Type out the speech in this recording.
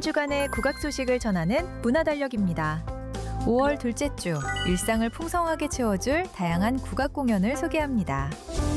주간의 국악 소식을 전하는 문화달력입니다. 5월 둘째 주, 일상을 풍성하게 채워줄 다양한 국악 공연을 소개합니다.